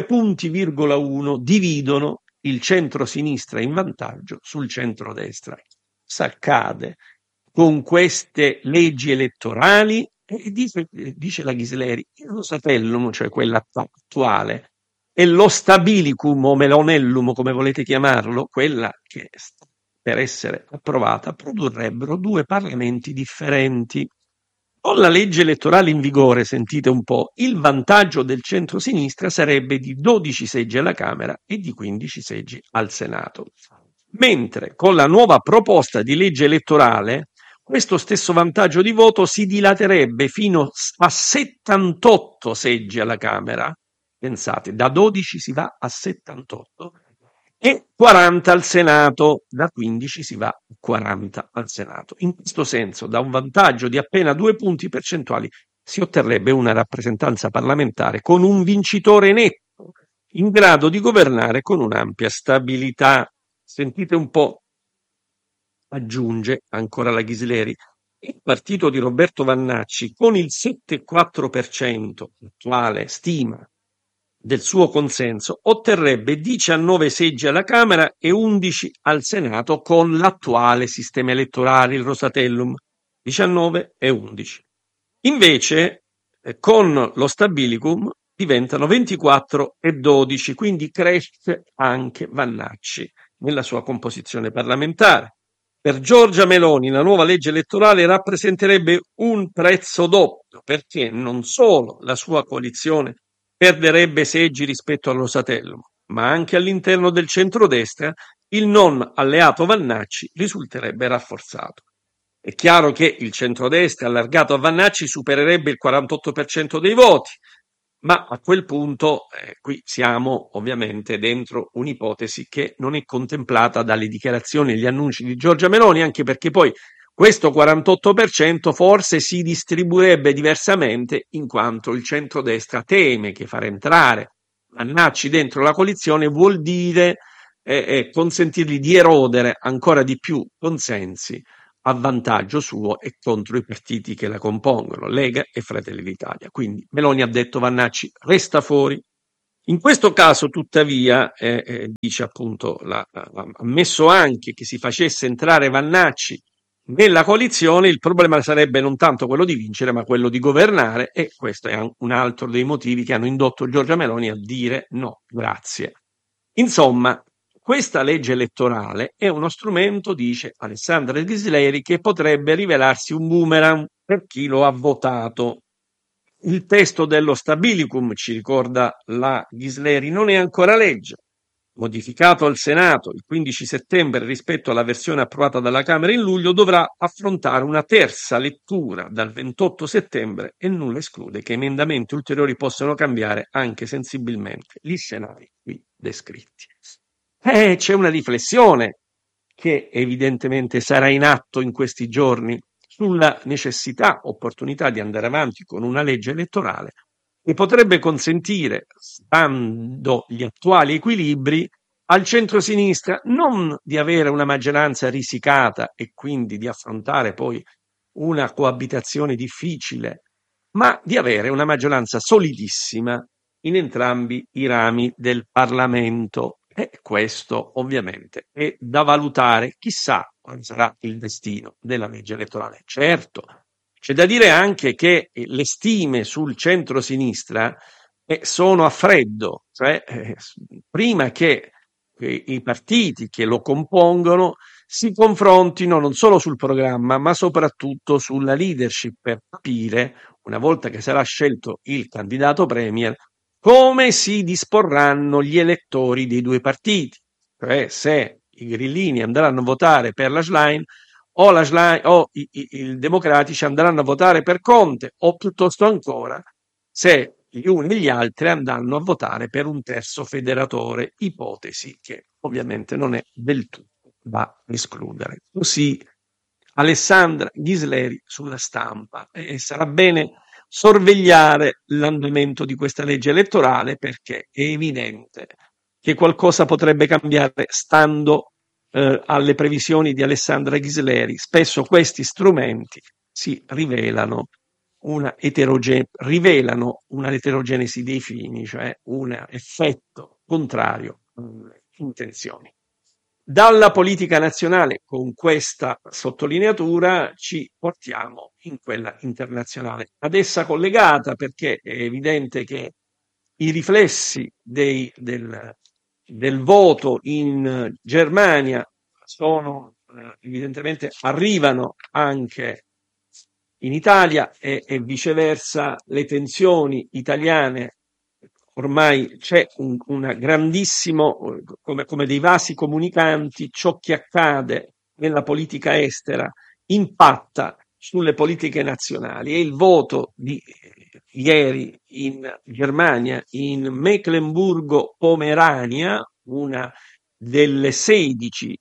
2,1 dividono il centro-sinistra in vantaggio sul centrodestra. Cosa accade con queste leggi elettorali? E dice la Ghisleri, il Rosatellum, cioè quella attuale, e lo Stabilicum o Melonellum, come volete chiamarlo, quella che sta per essere approvata, produrrebbero due parlamenti differenti. Con la legge elettorale in vigore, sentite un po', il vantaggio del centro-sinistra sarebbe di 12 seggi alla Camera e di 15 seggi al Senato. Mentre con la nuova proposta di legge elettorale questo stesso vantaggio di voto si dilaterebbe fino a 78 seggi alla Camera. Pensate, da 12 si va a 78 e 40 al Senato, da 15 si va a 40 al Senato. In questo senso, da un vantaggio di appena 2 punti percentuali si otterrebbe una rappresentanza parlamentare con un vincitore netto, in grado di governare con un'ampia stabilità. Sentite un po', aggiunge ancora la Ghisleri, il partito di Roberto Vannacci con il 7,4% attuale stima del suo consenso otterrebbe 19 seggi alla Camera e 11 al Senato con l'attuale sistema elettorale, il Rosatellum, 19 e 11. Invece con lo Stabilicum diventano 24 e 12, quindi cresce anche Vannacci nella sua composizione parlamentare. Per Giorgia Meloni la nuova legge elettorale rappresenterebbe un prezzo doppio, perché non solo la sua coalizione perderebbe seggi rispetto al Rosatellum, ma anche all'interno del centrodestra il non alleato Vannacci risulterebbe rafforzato. È chiaro che il centrodestra allargato a Vannacci supererebbe il 48% dei voti, ma a quel punto qui siamo ovviamente dentro un'ipotesi che non è contemplata dalle dichiarazioni e gli annunci di Giorgia Meloni, anche perché poi Questo 48% forse si distribuirebbe diversamente in quanto il centrodestra teme che far entrare Vannacci dentro la coalizione vuol dire consentirgli di erodere ancora di più consensi a vantaggio suo e contro i partiti che la compongono, Lega e Fratelli d'Italia. Quindi Meloni ha detto Vannacci resta fuori. In questo caso, tuttavia, dice appunto, ha ammesso anche che si facesse entrare Vannacci nella coalizione, il problema sarebbe non tanto quello di vincere, ma quello di governare, e questo è un altro dei motivi che hanno indotto Giorgia Meloni a dire no, grazie. Insomma, questa legge elettorale è uno strumento, dice Alessandra Ghisleri, che potrebbe rivelarsi un boomerang per chi lo ha votato. Il testo dello Stabilicum, ci ricorda la Ghisleri, non è ancora legge. Modificato al Senato il 15 settembre rispetto alla versione approvata dalla Camera in luglio, dovrà affrontare una terza lettura dal 28 settembre e nulla esclude che emendamenti ulteriori possano cambiare anche sensibilmente gli scenari qui descritti. C'è una riflessione che evidentemente sarà in atto in questi giorni sulla necessità, opportunità di andare avanti con una legge elettorale che potrebbe consentire, stando gli attuali equilibri, al centro-sinistra non di avere una maggioranza risicata e quindi di affrontare poi una coabitazione difficile, ma di avere una maggioranza solidissima in entrambi i rami del Parlamento. E questo ovviamente è da valutare, chissà quale sarà il destino della legge elettorale. Certo, c'è da dire anche che le stime sul centro-sinistra sono a freddo, cioè prima che i partiti che lo compongono si confrontino non solo sul programma, ma soprattutto sulla leadership per capire, una volta che sarà scelto il candidato premier, come si disporranno gli elettori dei due partiti, cioè se i grillini andranno a votare per la Schlein o i democratici andranno a votare per Conte, o piuttosto ancora se gli uni e gli altri andranno a votare per un terzo federatore, ipotesi che ovviamente non è del tutto da escludere. Così Alessandra Ghisleri sulla Stampa, e sarà bene sorvegliare l'andamento di questa legge elettorale perché è evidente che qualcosa potrebbe cambiare stando alle previsioni di Alessandra Ghisleri. Spesso questi strumenti si rivelano rivelano una eterogenesi dei fini, cioè un effetto contrario alle intenzioni. Dalla politica nazionale, con questa sottolineatura, ci portiamo in quella internazionale, ad essa collegata, perché è evidente che i riflessi del voto in Germania sono evidentemente arrivano anche in Italia e viceversa le tensioni italiane. Ormai c'è un grandissimo, come dei vasi comunicanti, ciò che accade nella politica estera impatta sulle politiche nazionali, e il voto di ieri in Germania, in Mecklenburgo-Pomerania, uno dei 16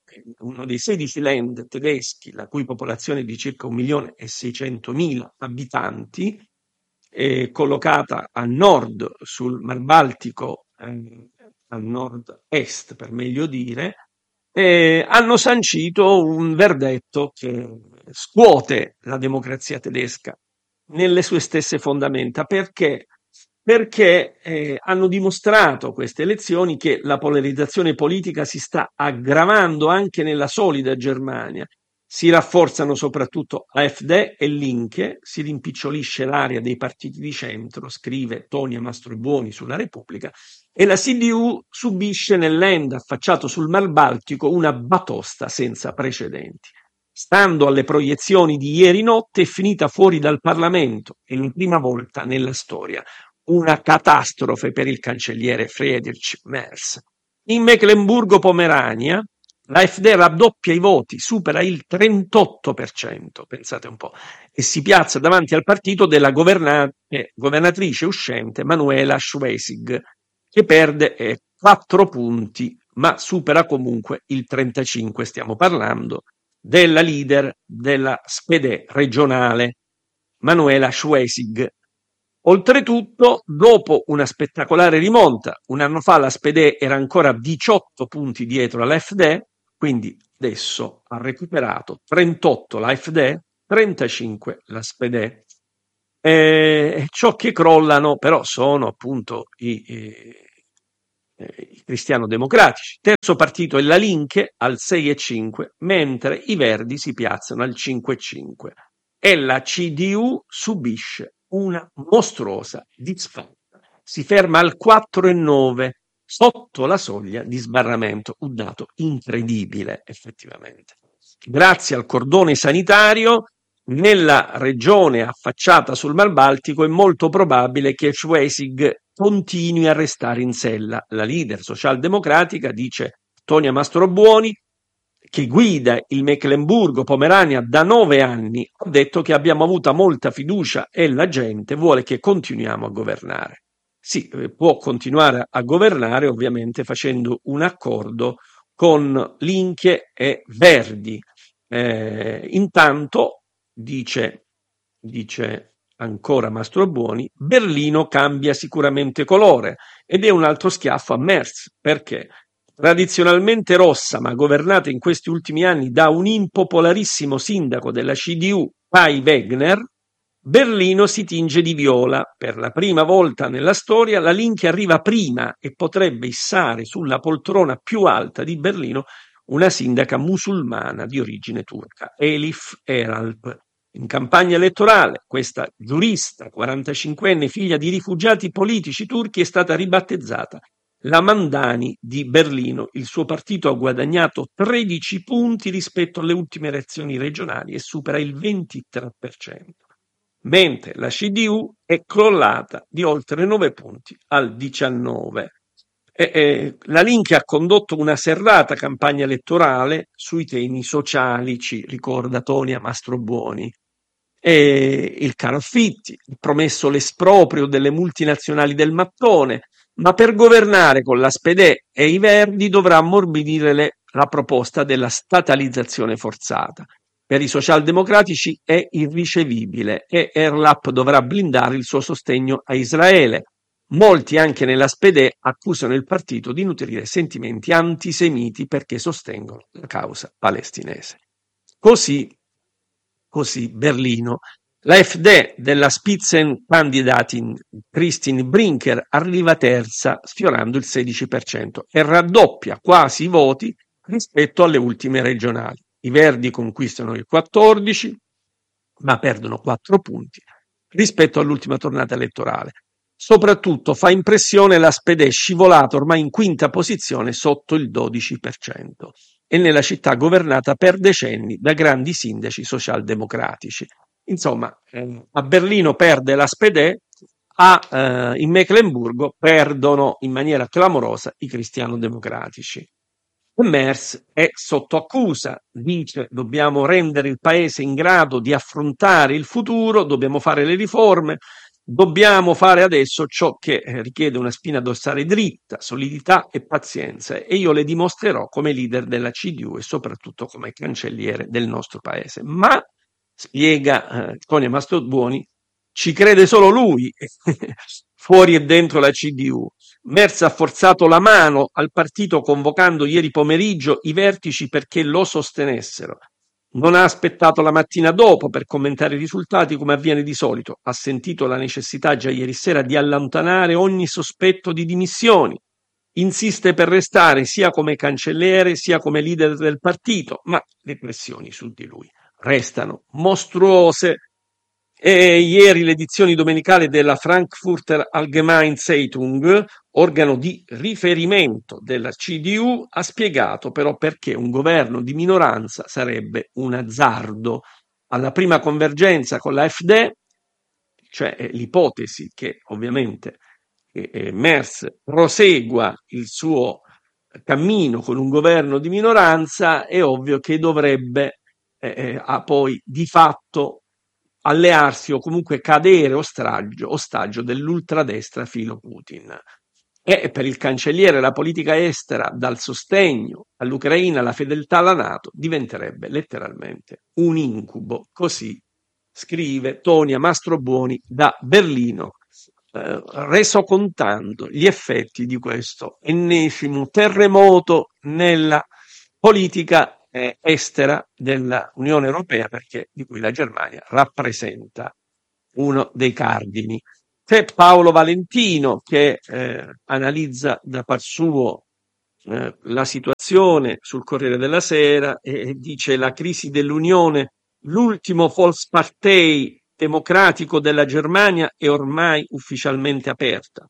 land tedeschi, la cui popolazione è di circa 1.600.000 abitanti, collocata a nord sul Mar Baltico, a nord-est per meglio dire, hanno sancito un verdetto che scuote la democrazia tedesca nelle sue stesse fondamenta. Perché? Perché hanno dimostrato queste elezioni che la polarizzazione politica si sta aggravando anche nella solida Germania. Si rafforzano soprattutto AfD e Linke, si rimpicciolisce l'area dei partiti di centro, scrive Tonia Mastrobuoni sulla Repubblica, e la CDU subisce nel land affacciato sul Mar Baltico una batosta senza precedenti. Stando alle proiezioni di ieri notte, è finita fuori dal Parlamento, è la prima volta nella storia. Una catastrofe per il cancelliere Friedrich Merz. In Mecklenburgo-Pomerania l'AfD raddoppia i voti, supera il 38%, pensate un po', e si piazza davanti al partito della governatrice uscente Manuela Schwesig, che perde 4 punti, ma supera comunque il 35%, stiamo parlando della leader della SPD regionale, Manuela Schwesig. Oltretutto, dopo una spettacolare rimonta, un anno fa la SPD era ancora 18 punti dietro all'AfD, quindi adesso ha recuperato 38 l'AfD, 35 la SPD. Ciò che crollano però sono appunto i cristiano-democratici. Terzo partito è la Linke al 6,5, mentre i Verdi si piazzano al 5,5 e la CDU subisce una mostruosa disfatta. Si ferma al 4,9, sotto la soglia di sbarramento, un dato incredibile effettivamente. Grazie al cordone sanitario, nella regione affacciata sul Mar Baltico è molto probabile che Schwesig continui a restare in sella. La leader socialdemocratica, dice Tonia Mastrobuoni, che guida il Mecklenburgo-Pomerania da 9 anni, ha detto che abbiamo avuto molta fiducia e la gente vuole che continuiamo a governare. Sì, può continuare a governare ovviamente facendo un accordo con Linke e Verdi. Intanto, dice ancora Mastrobuoni, Berlino cambia sicuramente colore ed è un altro schiaffo a Merz, perché tradizionalmente rossa ma governata in questi ultimi anni da un impopolarissimo sindaco della CDU, Kai Wegner, Berlino si tinge di viola. Per la prima volta nella storia la Linke arriva prima e potrebbe issare sulla poltrona più alta di Berlino una sindaca musulmana di origine turca, Elif Eralp. In campagna elettorale questa giurista 45enne figlia di rifugiati politici turchi è stata ribattezzata la Mandani di Berlino. Il suo partito ha guadagnato 13 punti rispetto alle ultime elezioni regionali e supera il 23%, mentre la CDU è crollata di oltre 9 punti al 19%. La Linke ha condotto una serrata campagna elettorale sui temi sociali, ci ricorda Tonia Mastrobuoni. Il caro affitti, ha promesso l'esproprio delle multinazionali del mattone, ma per governare con la SPD e i Verdi dovrà ammorbidire la proposta della statalizzazione forzata. Per i socialdemocratici è irricevibile e Erlap dovrà blindare il suo sostegno a Israele. Molti anche nella SPD accusano il partito di nutrire sentimenti antisemiti perché sostengono la causa palestinese. Così Berlino. L'AfD della Spitzenkandidatin Christine Brinker arriva terza, sfiorando il 16% e raddoppia quasi i voti rispetto alle ultime regionali. I Verdi conquistano il 14%, ma perdono 4 punti rispetto all'ultima tornata elettorale. Soprattutto fa impressione la SPD scivolata ormai in quinta posizione sotto il 12% e nella città governata per decenni da grandi sindaci socialdemocratici. Insomma, a Berlino perde la SPD, in Meckenburgo perdono in maniera clamorosa i cristiano-democratici. Merz è sotto accusa, dice dobbiamo rendere il paese in grado di affrontare il futuro, dobbiamo fare le riforme, dobbiamo fare adesso ciò che richiede una spina dorsale dritta, solidità e pazienza e io le dimostrerò come leader della CDU e soprattutto come cancelliere del nostro paese. Ma, spiega Tonia Mastrobuoni, ci crede solo lui, fuori e dentro la CDU. Merz ha forzato la mano al partito convocando ieri pomeriggio i vertici perché lo sostenessero. Non ha aspettato la mattina dopo per commentare i risultati come avviene di solito. Ha sentito la necessità già ieri sera di allontanare ogni sospetto di dimissioni. Insiste per restare sia come cancelliere sia come leader del partito, ma le pressioni su di lui restano mostruose. E ieri l'edizione domenicale della Frankfurter Allgemeine Zeitung, organo di riferimento della CDU, ha spiegato però perché un governo di minoranza sarebbe un azzardo. Alla prima convergenza con la AfD, cioè l'ipotesi che ovviamente Merz prosegua il suo cammino con un governo di minoranza, è ovvio che dovrebbe poi di fatto allearsi o comunque cadere ostaggio dell'ultradestra filo Putin. E per il cancelliere la politica estera dal sostegno all'Ucraina, la fedeltà alla NATO diventerebbe letteralmente un incubo. Così scrive Tonia Mastrobuoni da Berlino, resocontando gli effetti di questo ennesimo terremoto nella politica estera dell'Unione Europea, di cui la Germania rappresenta uno dei cardini. C'è Paolo Valentino che analizza da par suo la situazione sul Corriere della Sera e dice: la crisi dell'Unione, l'ultimo Volkspartei democratico della Germania, è ormai ufficialmente aperta.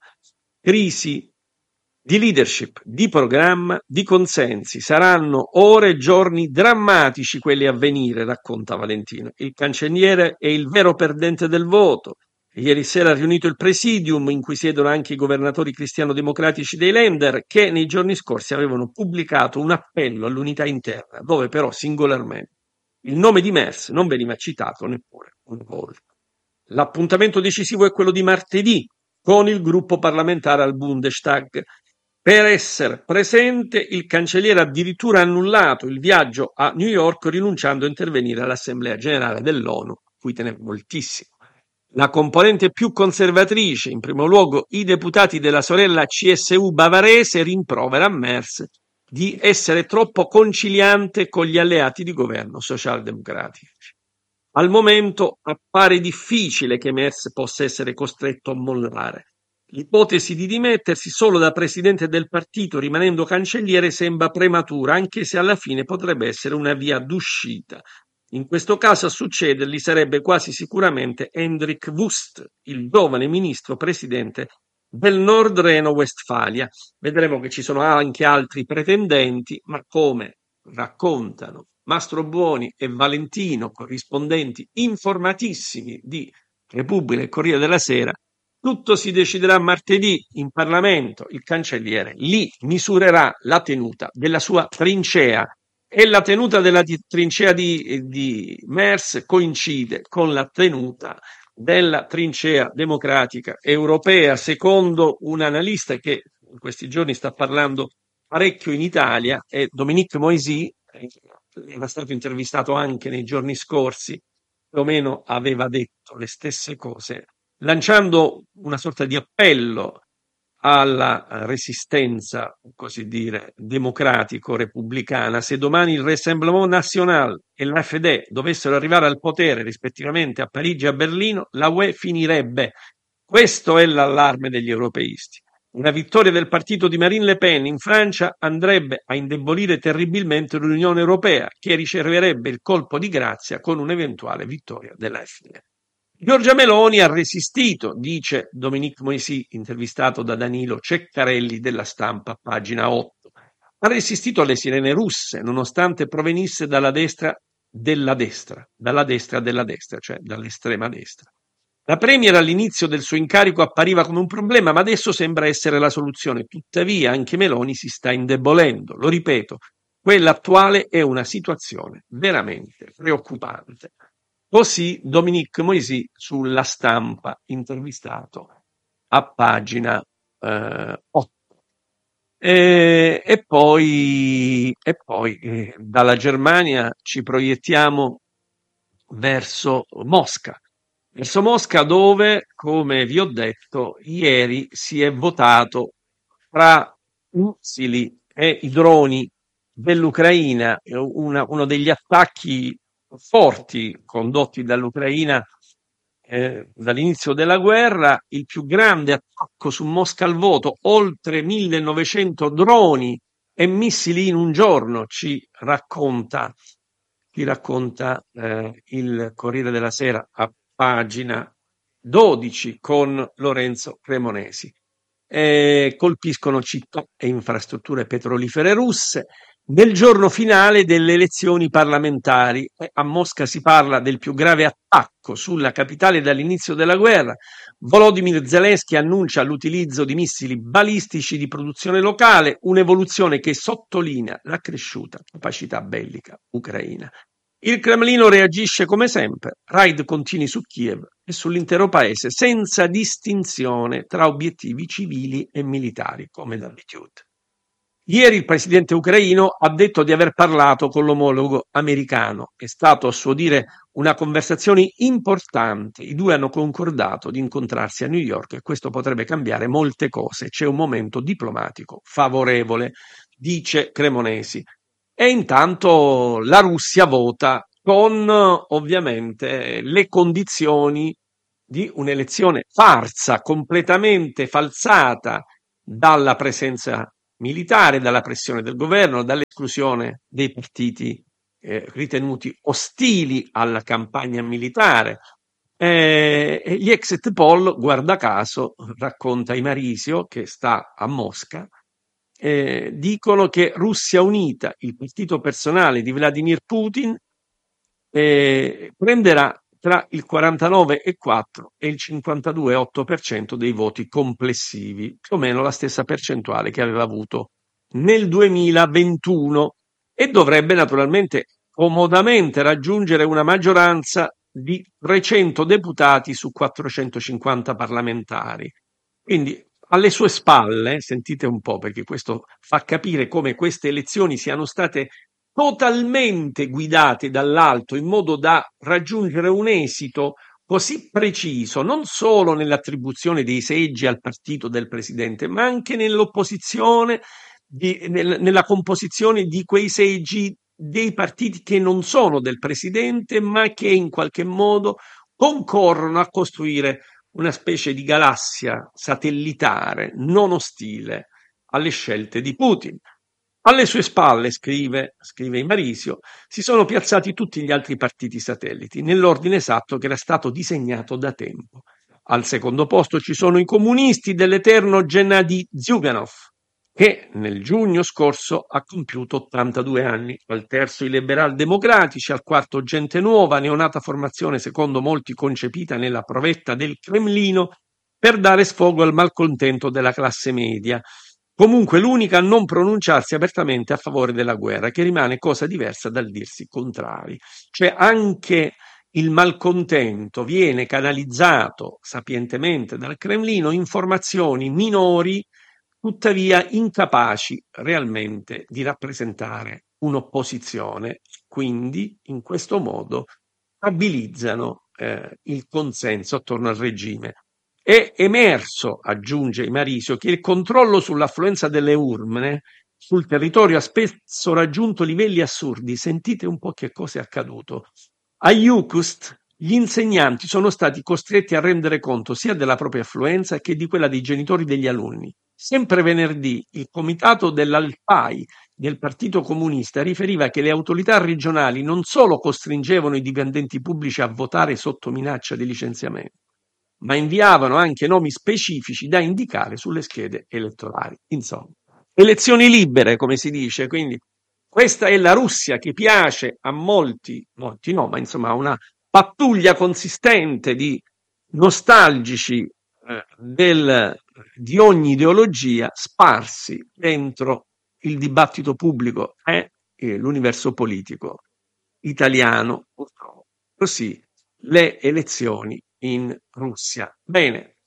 Crisi di leadership, di programma, di consensi. Saranno ore e giorni drammatici quelli a venire, racconta Valentino. Il cancelliere è il vero perdente del voto. Ieri sera ha riunito il presidium, in cui siedono anche i governatori cristiano-democratici dei Länder, che nei giorni scorsi avevano pubblicato un appello all'unità interna, dove però singolarmente il nome di Merz non veniva citato neppure una volta. L'appuntamento decisivo è quello di martedì, con il gruppo parlamentare al Bundestag. Per essere presente, il cancelliere ha addirittura annullato il viaggio a New York, rinunciando a intervenire all'Assemblea Generale dell'ONU, cui teneva moltissimo. La componente più conservatrice, in primo luogo i deputati della sorella CSU bavarese, rimprovera a Merz di essere troppo conciliante con gli alleati di governo socialdemocratici. Al momento appare difficile che Merz possa essere costretto a mollare. L'ipotesi di dimettersi solo da presidente del partito rimanendo cancelliere sembra prematura, anche se alla fine potrebbe essere una via d'uscita. In questo caso a succedergli sarebbe quasi sicuramente Hendrik Wüst, il giovane ministro presidente del Nord Reno-Westfalia. Vedremo che ci sono anche altri pretendenti, ma come raccontano Mastrobuoni e Valentino, corrispondenti informatissimi di Repubblica e Corriere della Sera, tutto si deciderà martedì in Parlamento. Il cancelliere lì misurerà la tenuta della sua trincea, e la tenuta della trincea di Merz coincide con la tenuta della trincea democratica europea, secondo un analista che in questi giorni sta parlando parecchio in Italia, è Dominique Moisy. Era stato intervistato anche nei giorni scorsi, più o meno aveva detto le stesse cose, lanciando una sorta di appello alla resistenza, così dire, democratico-repubblicana. Se domani il Rassemblement National e l'AfD dovessero arrivare al potere rispettivamente a Parigi e a Berlino, la UE finirebbe. Questo è l'allarme degli europeisti. Una vittoria del partito di Marine Le Pen in Francia andrebbe a indebolire terribilmente l'Unione Europea, che riceverebbe il colpo di grazia con un'eventuale vittoria dell'AfD. Giorgia Meloni ha resistito, dice Dominique Moisy, intervistato da Danilo Ceccarelli della Stampa, pagina 8. Ha resistito alle sirene russe, nonostante provenisse dalla destra della destra, cioè dall'estrema destra. La Premier all'inizio del suo incarico appariva come un problema, ma adesso sembra essere la soluzione. Tuttavia anche Meloni si sta indebolendo. Lo ripeto, quella attuale è una situazione veramente preoccupante. Così Dominique Moisy sulla Stampa, intervistato a pagina 8. E poi dalla Germania ci proiettiamo verso Mosca. Verso Mosca, dove, come vi ho detto, ieri si è votato tra missili e i droni dell'Ucraina, uno degli attacchi forti condotti dall'Ucraina dall'inizio della guerra, il più grande attacco su Mosca al voto, oltre 1900 droni e missili in un giorno, ci racconta il Corriere della Sera a pagina 12 con Lorenzo Cremonesi. Colpiscono città e infrastrutture petrolifere russe. Nel giorno finale delle elezioni parlamentari, a Mosca si parla del più grave attacco sulla capitale dall'inizio della guerra. Volodymyr Zelensky annuncia l'utilizzo di missili balistici di produzione locale, un'evoluzione che sottolinea la cresciuta capacità bellica ucraina. Il Cremlino reagisce come sempre, raid continui su Kiev e sull'intero paese, senza distinzione tra obiettivi civili e militari, come d'abitudine. Ieri il presidente ucraino ha detto di aver parlato con l'omologo americano. È stato, a suo dire, una conversazione importante. I due hanno concordato di incontrarsi a New York e questo potrebbe cambiare molte cose. C'è un momento diplomatico favorevole, dice Cremonesi. E intanto la Russia vota con ovviamente le condizioni di un'elezione farsa, completamente falsata dalla presenza militare, dalla pressione del governo, dall'esclusione dei partiti ritenuti ostili alla campagna militare. Gli exit poll, guarda caso, racconta Imarisio, che sta a Mosca, dicono che Russia Unita, il partito personale di Vladimir Putin, prenderà tra il 49,4 e il 52,8% dei voti complessivi, più o meno la stessa percentuale che aveva avuto nel 2021 e dovrebbe naturalmente comodamente raggiungere una maggioranza di 300 deputati su 450 parlamentari. Quindi alle sue spalle, sentite un po' perché questo fa capire come queste elezioni siano state totalmente guidate dall'alto in modo da raggiungere un esito così preciso, non solo nell'attribuzione dei seggi al partito del presidente, ma anche nell'opposizione, nella composizione di quei seggi dei partiti che non sono del presidente, ma che in qualche modo concorrono a costruire una specie di galassia satellitare non ostile alle scelte di Putin. Alle sue spalle, scrive Imarisio, si sono piazzati tutti gli altri partiti satelliti, nell'ordine esatto che era stato disegnato da tempo. Al secondo posto ci sono i comunisti dell'eterno Gennady Zyuganov, che nel giugno scorso ha compiuto 82 anni. Al terzo i liberal democratici, al quarto Gente Nuova, neonata formazione secondo molti concepita nella provetta del Cremlino per dare sfogo al malcontento della classe media. Comunque l'unica a non pronunciarsi apertamente a favore della guerra, che rimane cosa diversa dal dirsi contrari. Cioè anche il malcontento viene canalizzato sapientemente dal Cremlino in formazioni minori, tuttavia incapaci realmente di rappresentare un'opposizione, quindi in questo modo stabilizzano il consenso attorno al regime. È emerso, aggiunge Imarisio, che il controllo sull'affluenza delle urne sul territorio ha spesso raggiunto livelli assurdi. Sentite un po' che cosa è accaduto. A Youkust gli insegnanti sono stati costretti a rendere conto sia della propria affluenza che di quella dei genitori degli alunni. Sempre venerdì il comitato dell'Alpai del Partito Comunista riferiva che le autorità regionali non solo costringevano i dipendenti pubblici a votare sotto minaccia di licenziamento, ma inviavano anche nomi specifici da indicare sulle schede elettorali. Insomma, elezioni libere, come si dice, quindi questa è la Russia che piace a molti no, ma insomma a una pattuglia consistente di nostalgici di ogni ideologia sparsi dentro il dibattito pubblico e l'universo politico italiano, purtroppo. Così le elezioni in Russia. Bene,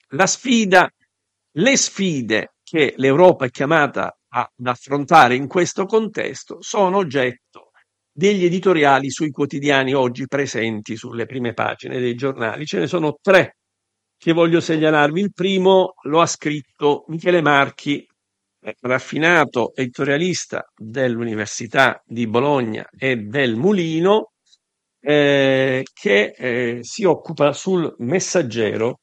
le sfide che l'Europa è chiamata ad affrontare in questo contesto sono oggetto degli editoriali sui quotidiani oggi presenti sulle prime pagine dei giornali. Ce ne sono tre che voglio segnalarvi. Il primo lo ha scritto Michele Marchi, raffinato editorialista dell'Università di Bologna e del Mulino, che si occupa sul Messaggero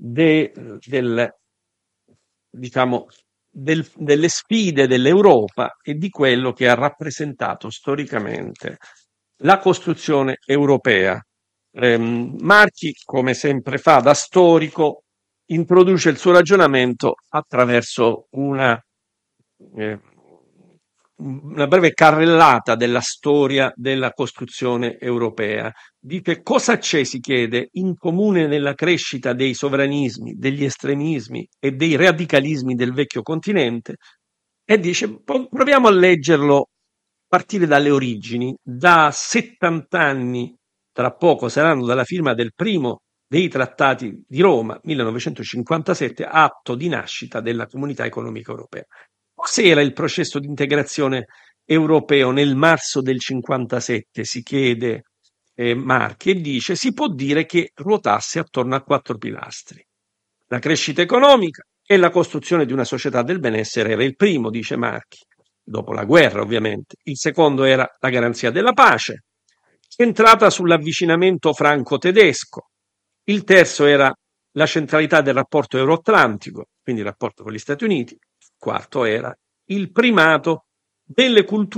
diciamo, delle sfide dell'Europa e di quello che ha rappresentato storicamente la costruzione europea. Marchi, come sempre fa da storico, introduce il suo ragionamento attraverso eh, una breve carrellata della storia della costruzione europea. Dice cosa c'è, si chiede, in comune nella crescita dei sovranismi, degli estremismi e dei radicalismi del vecchio continente, e dice proviamo a leggerlo a partire dalle origini. Da 70 anni, tra poco saranno dalla firma del primo dei trattati di Roma, 1957, atto di nascita della Comunità Economica Europea. Cos'era il processo di integrazione europeo nel marzo del 57, si chiede Marchi, e dice si può dire che ruotasse attorno a 4 pilastri. La crescita economica e la costruzione di una società del benessere era il primo, dice Marchi, dopo la guerra ovviamente. Il secondo era la garanzia della pace, centrata sull'avvicinamento franco-tedesco. Il terzo era la centralità del rapporto euroatlantico, quindi il rapporto con gli Stati Uniti. Il quarto era il primato delle culture